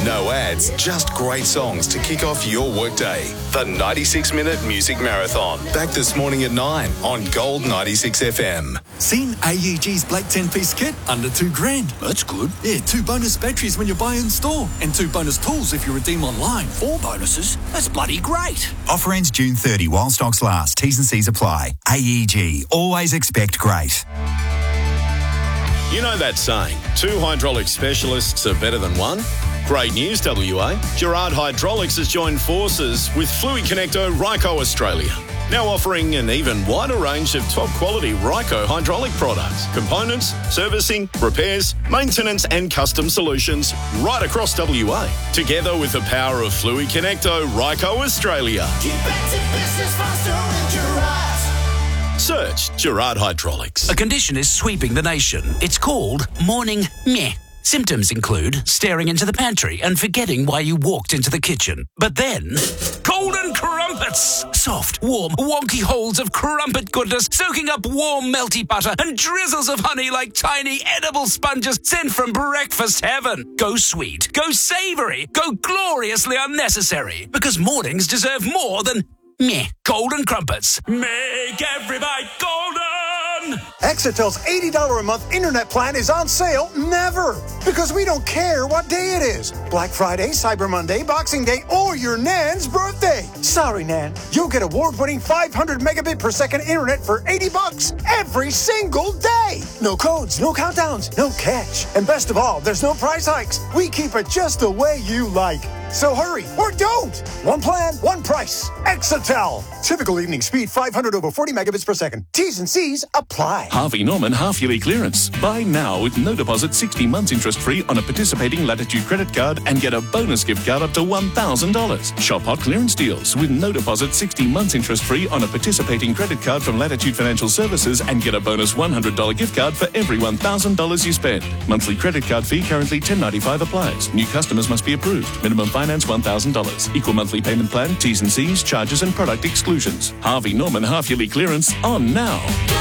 No ads, just great songs to kick off your workday. The 96-minute music marathon. Back this morning at 9 on Gold 96 FM. Seen AEG's Black 10-piece kit? Under $2,000. That's good. Yeah, 2 bonus batteries when you buy in store. And 2 bonus tools if you redeem online. 4 bonuses? That's bloody great. Offer ends June 30 while stocks last. T's and C's apply. AEG. Always expect great. You know that saying, 2 hydraulic specialists are better than 1? Great news, WA. Gerard Hydraulics has joined forces with Fluid Connecto Ryco Australia. Now offering an even wider range of top-quality Ryco hydraulic products, components, servicing, repairs, maintenance and custom solutions right across WA. Together with the power of Fluid Connecto Ryco Australia. Get back to business faster with Gerard. Search Gerard Hydraulics. A condition is sweeping the nation. It's called morning meh. Symptoms include staring into the pantry and forgetting why you walked into the kitchen. But then, golden crumpets! Soft, warm, wonky holes of crumpet goodness soaking up warm, melty butter and drizzles of honey like tiny edible sponges sent from breakfast heaven. Go sweet, go savoury, go gloriously unnecessary. Because mornings deserve more than meh. Golden crumpets. Make every bite golden! Exetel's $80 a month internet plan is on sale never, because we don't care what day it is. Black Friday, Cyber Monday, Boxing Day, or your Nan's birthday. Sorry, Nan. You'll get award-winning 500 megabit per second internet for $80 every single day. No codes, no countdowns, no catch. And best of all, there's no price hikes. We keep it just the way you like. So hurry, or don't. One plan, one price. Exetel. Typical evening speed, 500 over 40 megabits per second. T's and C's apply. Harvey Norman half-yearly clearance. Buy now with no deposit, 60 months interest-free on a participating Latitude credit card and get a bonus gift card up to $1,000. Shop hot clearance deals with no deposit, 60 months interest-free on a participating credit card from Latitude Financial Services and get a bonus $100 gift card for every $1,000 you spend. Monthly credit card fee currently $10.95 applies. New customers must be approved. Minimum finance $1,000. Equal monthly payment plan, T's and C's, charges and product exclusions. Harvey Norman half-yearly clearance on now.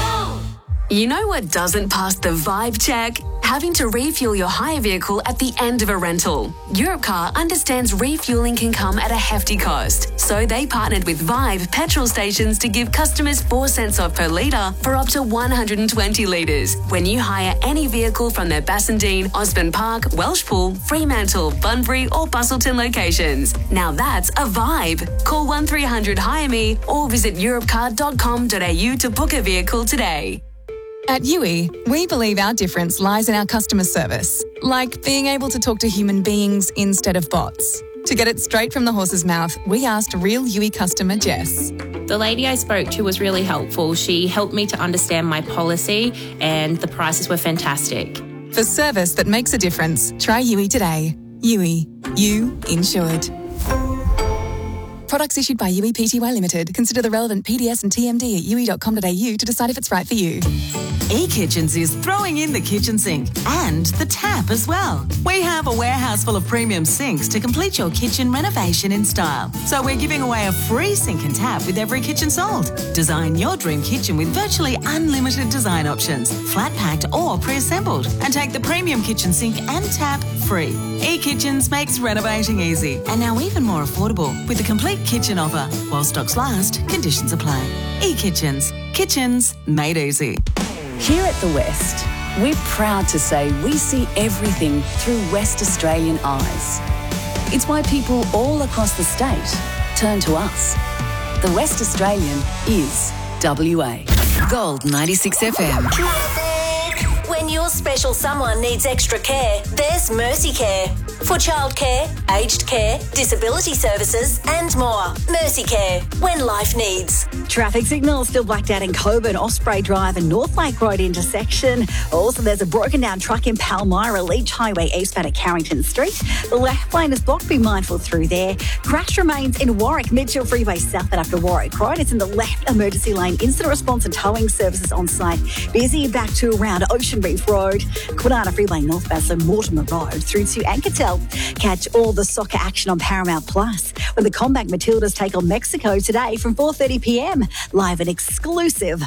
You know what doesn't pass the vibe check? Having to refuel your hire vehicle at the end of a rental. Europcar understands refueling can come at a hefty cost, so they partnered with Vibe petrol stations to give customers 4 cents off per litre for up to 120 litres when you hire any vehicle from their Bassendean, Osborne Park, Welshpool, Fremantle, Bunbury or Bustleton locations. Now that's a vibe. Call 1300 Hire Me or visit europcar.com.au to book a vehicle today. At UE, we believe our difference lies in our customer service, like being able to talk to human beings instead of bots. To get it straight from the horse's mouth, we asked real UE customer Jess. The lady I spoke to was really helpful. She helped me to understand my policy and the prices were fantastic. For service that makes a difference, try UE today. UE. You insured. Products issued by UE Pty Limited. Consider the relevant PDS and TMD at ue.com.au to decide if it's right for you. eKitchens is throwing in the kitchen sink and the tap as well. We have a warehouse full of premium sinks to complete your kitchen renovation in style. So we're giving away a free sink and tap with every kitchen sold. Design your dream kitchen with virtually unlimited design options, flat packed or pre-assembled, and take the premium kitchen sink and tap free. eKitchens makes renovating easy and now even more affordable with the complete kitchen offer. While stocks last, conditions apply. eKitchens. Kitchens made easy. Here at The West, we're proud to say we see everything through West Australian eyes. It's why people all across the state turn to us. The West Australian is WA. Gold 96 FM. When your special someone needs extra care, there's Mercy Care. For childcare, aged care, disability services and more. Mercy Care, when life needs. Traffic signals still blacked out in Coburn, Osprey Drive and North Lake Road intersection. Also, there's a broken down truck in Palmyra, Leach Highway eastbound at Carrington Street. The left lane is blocked, be mindful through there. Crash remains in Warwick, Midfield Freeway southbound after Warwick Road. It's in the left emergency lane. Incident response and towing services on site. Busy back to around Ocean Reef Road. Kwinana Freeway northbound, so Mortimer Road through to Anketel. Catch all the soccer action on Paramount Plus when the Combat Matildas take on Mexico today from 4:30 p.m. live and exclusive